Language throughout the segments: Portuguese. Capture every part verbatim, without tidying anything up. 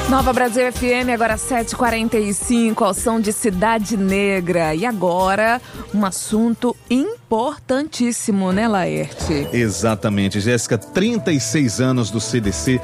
Nova Brasil F M, agora sete e quarenta e cinco, ao som de Cidade Negra. E agora, um assunto importantíssimo, né, Laerte? Exatamente, Jéssica. trinta e seis anos do C D C,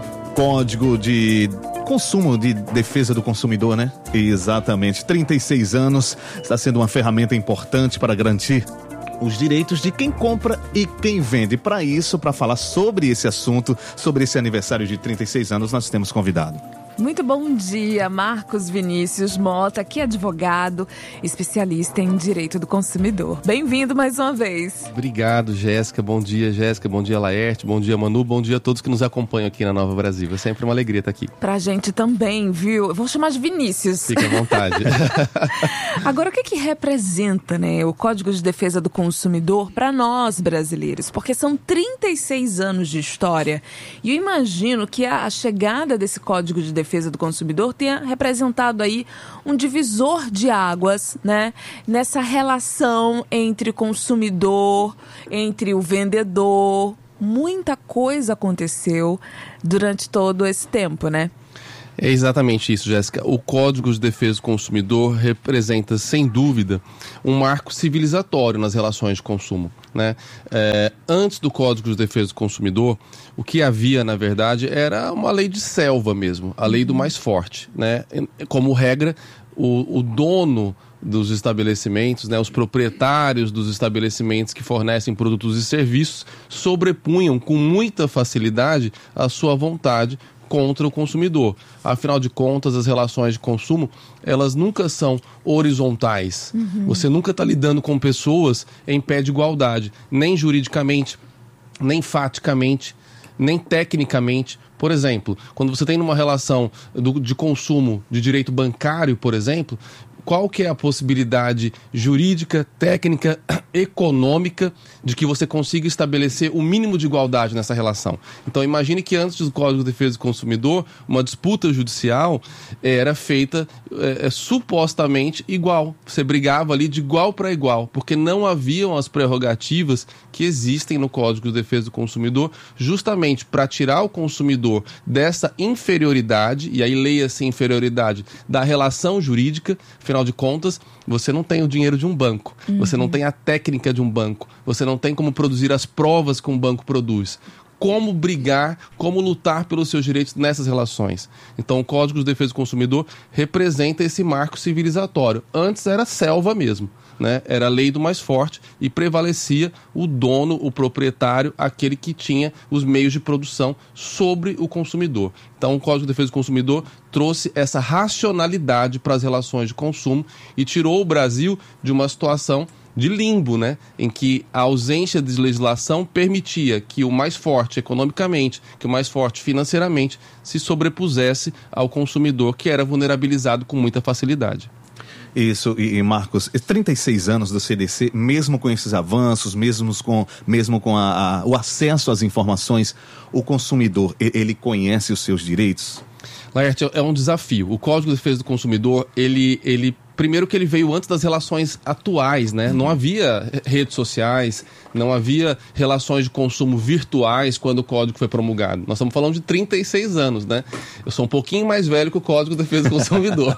Código de Consumo de Defesa do Consumidor, né? Exatamente, trinta e seis anos, está sendo uma ferramenta importante para garantir os direitos de quem compra e quem vende. Para isso, para falar sobre esse assunto, sobre esse aniversário de trinta e seis anos, nós temos convidado. Muito bom dia, Marcos Vinícius Mota, que é advogado, especialista em direito do consumidor. Bem-vindo mais uma vez. Obrigado, Jéssica. Bom dia, Jéssica. Bom dia, Laerte. Bom dia, Manu. Bom dia a todos que nos acompanham aqui na Nova Brasil. É sempre uma alegria estar aqui. Pra gente também, viu? Eu vou chamar de Vinícius. Fique à vontade. Agora, o que que representa, né, o Código de Defesa do Consumidor para nós brasileiros? Porque são trinta e seis anos de história. E eu imagino que a chegada desse Código de Defesa Defesa do Consumidor tenha representado aí um divisor de águas, né? Nessa relação entre o consumidor, entre o vendedor. Muita coisa aconteceu durante todo esse tempo, né? É exatamente isso, Jéssica. O Código de Defesa do Consumidor representa, sem dúvida, um marco civilizatório nas relações de consumo, né? É, antes do Código de Defesa do Consumidor, o que havia, na verdade, era uma lei de selva mesmo, a lei do mais forte, né? Como regra, o, o dono dos estabelecimentos, né, os proprietários dos estabelecimentos que fornecem produtos e serviços sobrepunham com muita facilidade a sua vontade contra o consumidor. Afinal de contas, as relações de consumo, elas nunca são horizontais. Uhum. Você nunca está lidando com pessoas em pé de igualdade, nem juridicamente, nem faticamente, nem tecnicamente. Por exemplo, quando você tem uma relação do, de consumo de direito bancário, por exemplo, qual que é a possibilidade jurídica, técnica, econômica de que você consiga estabelecer o mínimo de igualdade nessa relação? Então imagine que antes do Código de Defesa do Consumidor, uma disputa judicial era feita é, é, supostamente igual. Você brigava ali de igual para igual, porque não haviam as prerrogativas que existem no Código de Defesa do Consumidor, justamente para tirar o consumidor dessa inferioridade, e aí leia-se inferioridade da relação jurídica. Afinal de contas, você não tem o dinheiro de um banco, uhum. Você não tem a técnica de um banco, você não tem como produzir as provas que um banco produz. Como brigar, como lutar pelos seus direitos nessas relações. Então, o Código de Defesa do Consumidor representa esse marco civilizatório. Antes era selva mesmo, né? Era a lei do mais forte e prevalecia o dono, o proprietário, aquele que tinha os meios de produção sobre o consumidor. Então, o Código de Defesa do Consumidor trouxe essa racionalidade para as relações de consumo e tirou o Brasil de uma situação de limbo, né, em que a ausência de legislação permitia que o mais forte economicamente, que o mais forte financeiramente se sobrepusesse ao consumidor, que era vulnerabilizado com muita facilidade. Isso, e, e Marcos, trinta e seis anos do C D C, mesmo com esses avanços, mesmo com, mesmo com a, a, o acesso às informações, o consumidor, ele conhece os seus direitos? Laerte, é um desafio. O Código de Defesa do Consumidor, ele... ele primeiro que ele veio antes das relações atuais, né? Não havia redes sociais, não havia relações de consumo virtuais quando o código foi promulgado. Nós estamos falando de trinta e seis anos, né? Eu sou um pouquinho mais velho que o Código de Defesa do Consumidor.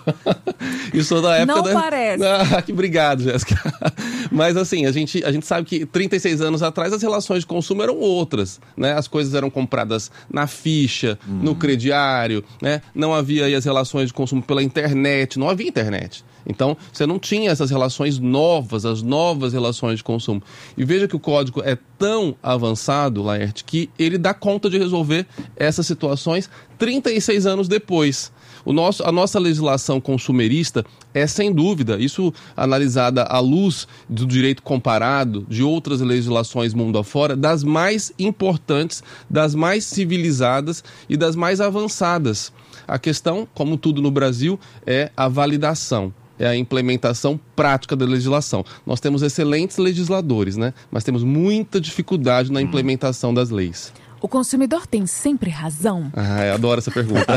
E sou da época... Não da... parece. Ah, que obrigado, Jéssica. Mas assim, a gente, a gente sabe que trinta e seis anos atrás as relações de consumo eram outras, né? As coisas eram compradas na ficha, hum. no crediário, né? Não havia aí as relações de consumo pela internet, não havia internet. Então, você não tinha essas relações novas, as novas relações de consumo. E veja que o código é tão avançado, Laerte, que ele dá conta de resolver essas situações trinta e seis anos depois. O nosso, a nossa legislação consumerista é, sem dúvida, isso analisada à luz do direito comparado de outras legislações mundo afora, das mais importantes, das mais civilizadas e das mais avançadas. A questão, como tudo no Brasil, é a validação. É a implementação prática da legislação. Nós temos excelentes legisladores, né? Mas temos muita dificuldade na implementação das leis. O consumidor tem sempre razão? Ah, eu adoro essa pergunta.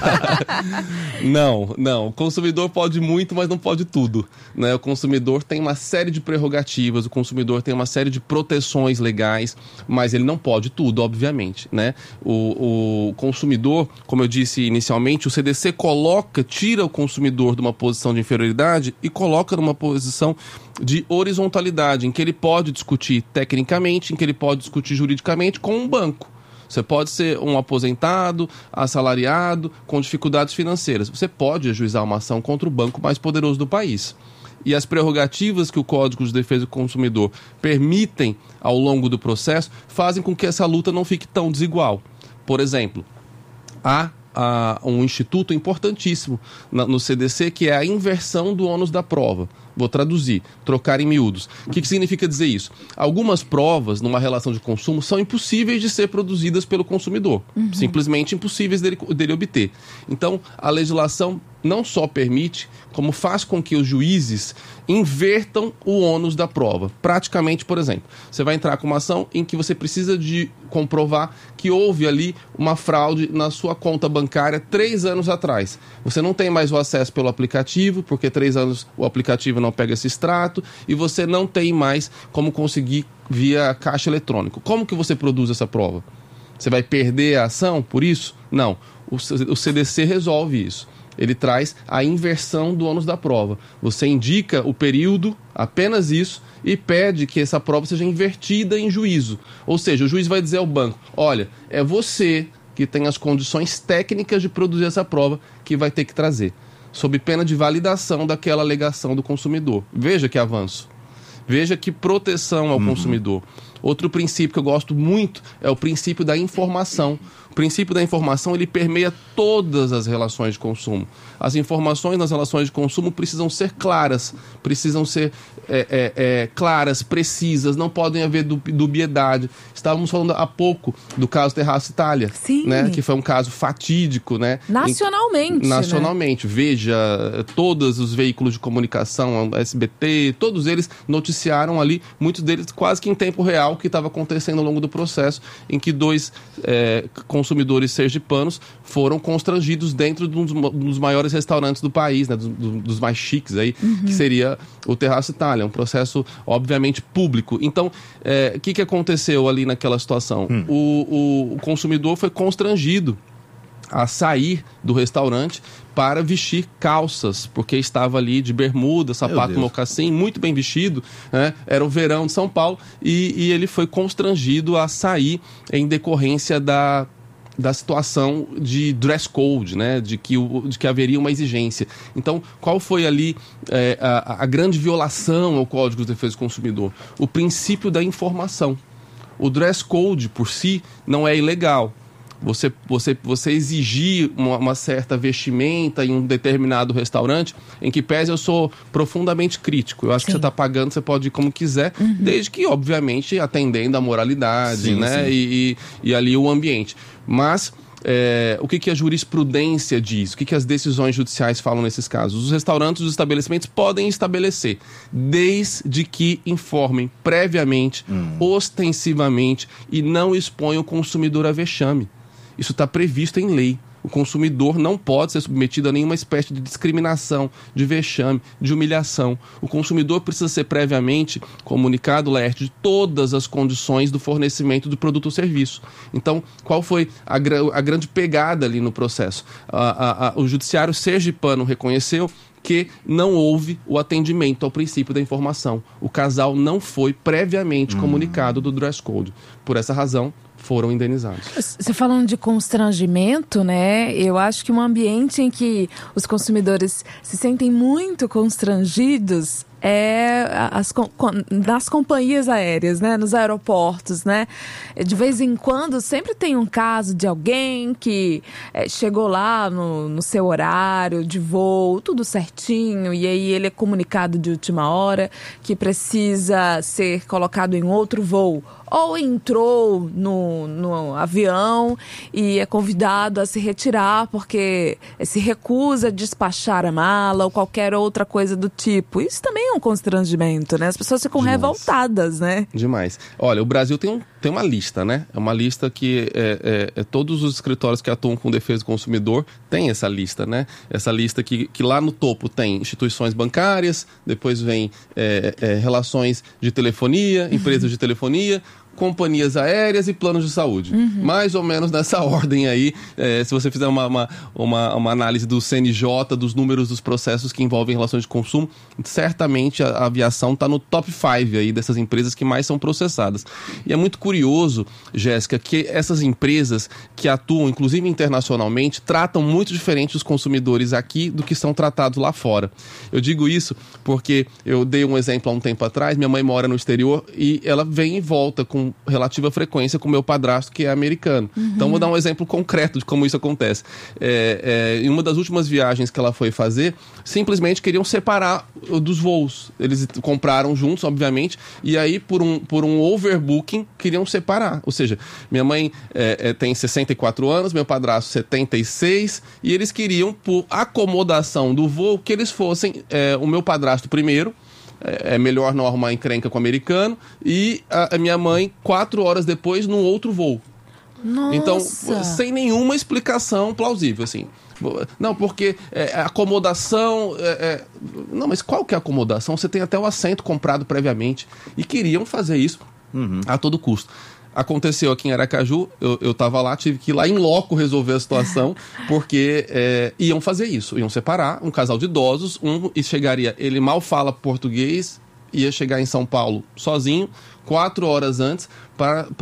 Não, não. O consumidor pode muito, mas não pode tudo, né? O consumidor tem uma série de prerrogativas, o consumidor tem uma série de proteções legais, mas ele não pode tudo, obviamente, né? O, o consumidor, como eu disse inicialmente, o C D C coloca, tira o consumidor de uma posição de inferioridade e coloca numa posição de horizontalidade, em que ele pode discutir tecnicamente, em que ele pode discutir juridicamente com um banco. Você pode ser um aposentado, assalariado, com dificuldades financeiras. Você pode ajuizar uma ação contra o banco mais poderoso do país. E as prerrogativas que o Código de Defesa do Consumidor permitem ao longo do processo fazem com que essa luta não fique tão desigual. Por exemplo, há a, um instituto importantíssimo na, no C D C, que é a inversão do ônus da prova. Vou traduzir, trocar em miúdos. O que, que significa dizer isso? Algumas provas numa relação de consumo são impossíveis de ser produzidas pelo consumidor. Uhum. Simplesmente impossíveis dele, dele obter. Então, a legislação não só permite, como faz com que os juízes invertam o ônus da prova. Praticamente, por exemplo, você vai entrar com uma ação em que você precisa de comprovar que houve ali uma fraude na sua conta bancária três anos atrás. Você não tem mais o acesso pelo aplicativo, porque três anos o aplicativo não pega esse extrato, e você não tem mais como conseguir via caixa eletrônico. Como que você produz essa prova? Você vai perder a ação por isso? Não. O C D C resolve isso. Ele traz a inversão do ônus da prova. Você indica o período, apenas isso, e pede que essa prova seja invertida em juízo. Ou seja, o juiz vai dizer ao banco, olha, é você que tem as condições técnicas de produzir essa prova que vai ter que trazer, sob pena de validação daquela alegação do consumidor. Veja que avanço. Veja que proteção ao uhum. consumidor. Outro princípio que eu gosto muito é o princípio da informação. O princípio da informação, ele permeia todas as relações de consumo. As informações nas relações de consumo precisam ser claras, precisam ser é, é, é, claras, precisas, não podem haver dubiedade. Estávamos falando há pouco do caso Terraço Itália, né, que foi um caso fatídico, né? Nacionalmente. Em, nacionalmente. Né? Veja, todos os veículos de comunicação, S B T, todos eles noticiaram ali, muitos deles quase que em tempo real, o que estava acontecendo ao longo do processo, em que dois é, consumidores sergipanos foram constrangidos dentro de um dos, um dos maiores restaurantes do país, né, dos, dos mais chiques aí, uhum. que seria o Terraço Itália, um processo obviamente público. Então, é, o que, que aconteceu ali naquela situação? Hum. O, o, o consumidor foi constrangido a sair do restaurante para vestir calças, porque estava ali de bermuda, sapato mocassim, muito bem vestido, né? Era o verão de São Paulo, e, e ele foi constrangido a sair em decorrência da, da situação de dress code, né? de, que o, de que haveria uma exigência. Então, qual foi ali é, a, a grande violação ao Código de Defesa do Consumidor? O princípio da informação. O dress code, por si, não é ilegal. Você, você, você exigir uma, uma certa vestimenta em um determinado restaurante, em que pese eu sou profundamente crítico. Eu acho sim. que você está pagando, você pode ir como quiser, uhum. desde que, obviamente, atendendo à moralidade, sim, né? Sim. E, e, e ali o ambiente. Mas é, o que, que a jurisprudência diz? O que, que as decisões judiciais falam nesses casos? Os restaurantes e os estabelecimentos podem estabelecer, desde que informem previamente, hum. ostensivamente, e não exponham o consumidor a vexame. Isso está previsto em lei. O consumidor não pode ser submetido a nenhuma espécie de discriminação, de vexame, de humilhação. O consumidor precisa ser previamente comunicado, Laerte, de todas as condições do fornecimento do produto ou serviço. Então, qual foi a, a grande pegada ali no processo? A, a, a, o judiciário sergipano reconheceu que não houve o atendimento ao princípio da informação. O casal não foi previamente hum. comunicado do dress code. Por essa razão, foram indenizados. Você falando de constrangimento, né? Eu acho que um ambiente em que os consumidores se sentem muito constrangidos é as, nas companhias aéreas, né? Nos aeroportos, né? De vez em quando sempre tem um caso de alguém que é, chegou lá no, no seu horário de voo, tudo certinho, e aí ele é comunicado de última hora que precisa ser colocado em outro voo, ou entrou no, no avião e é convidado a se retirar porque se recusa a despachar a mala ou qualquer outra coisa do tipo. Isso também é um constrangimento, né? As pessoas ficam Demais. revoltadas, né? Demais. Olha, o Brasil tem, um, tem uma lista, né? É uma lista que é, é, é, todos os escritórios que atuam com defesa do consumidor têm essa lista, né? Essa lista que, que lá no topo tem instituições bancárias, depois vem é, é, relações de telefonia, empresas de telefonia, companhias aéreas e planos de saúde. Uhum. Mais ou menos nessa ordem aí, é, se você fizer uma, uma, uma, uma análise do C N J, dos números dos processos que envolvem relações de consumo, certamente a, a aviação está no top cinco aí dessas empresas que mais são processadas. E é muito curioso, Jéssica, que essas empresas que atuam, inclusive internacionalmente, tratam muito diferente os consumidores aqui do que são tratados lá fora. Eu digo isso porque eu dei um exemplo há um tempo atrás, minha mãe mora no exterior e ela vem e volta com relativa frequência com meu padrasto, que é americano. Uhum. Então, vou dar um exemplo concreto de como isso acontece. É, é, em uma das últimas viagens que ela foi fazer, simplesmente queriam separar dos voos. Eles compraram juntos, obviamente, e aí, por um, por um overbooking, queriam separar. Ou seja, minha mãe é, é, tem sessenta e quatro anos, meu padrasto setenta e seis, e eles queriam, por acomodação do voo, que eles fossem é, o meu padrasto primeiro, é melhor não arrumar encrenca com o americano, e a, a minha mãe, quatro horas depois, num outro voo. Nossa. Então, sem nenhuma explicação plausível, assim. Não, porque é, acomodação... É, é... Não, mas qual que é a acomodação? Você tem até o assento comprado previamente. E queriam fazer isso uhum. a todo custo. Aconteceu aqui em Aracaju, eu, eu tava lá, tive que ir lá em loco resolver a situação, porque é, iam fazer isso, iam separar um casal de idosos, um e chegaria, ele mal fala português, ia chegar em São Paulo sozinho, quatro horas antes, para